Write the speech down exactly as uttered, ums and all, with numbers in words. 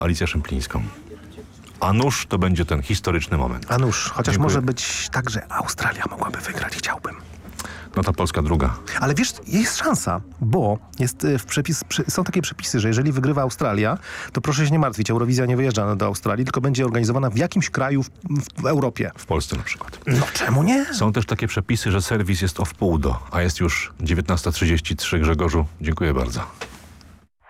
Alicję Szemplińską. A nuż to będzie ten historyczny moment. A nuż, chociaż Dziękuję. może być tak, że Australia mogłaby wygrać, chciałbym. No ta Polska druga. Ale wiesz, jest szansa, bo jest y, w przepis, przy, są takie przepisy, że jeżeli wygrywa Australia, to proszę się nie martwić, Eurowizja nie wyjeżdża do Australii, tylko będzie organizowana w jakimś kraju w, w Europie. W Polsce na przykład. No czemu nie? Są też takie przepisy, że serwis jest o wpół do, a jest już dziewiętnasta trzydzieści trzy. Grzegorzu, dziękuję bardzo.